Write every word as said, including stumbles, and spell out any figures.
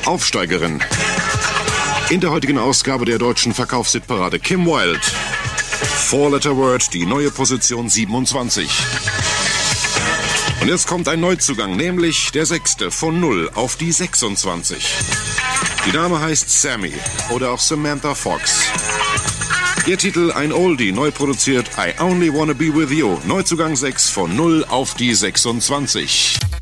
Aufsteigerin. In der heutigen Ausgabe der deutschen Verkaufshitparade Kim Wilde. Four-Letter Word, die neue Position siebenundzwanzig. Und jetzt kommt ein Neuzugang, nämlich der Sechste von null auf die sechsundzwanzig. Die Dame heißt Sammy oder auch Samantha Fox. Ihr Titel ein Oldie, neu produziert I Only Wanna Be With You. Neuzugang sechs von null auf die sechsundzwanzig.